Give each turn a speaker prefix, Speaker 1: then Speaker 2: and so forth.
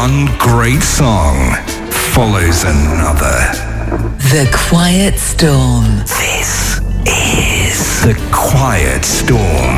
Speaker 1: One great song follows another.
Speaker 2: The Quiet Storm.
Speaker 1: This is The Quiet Storm.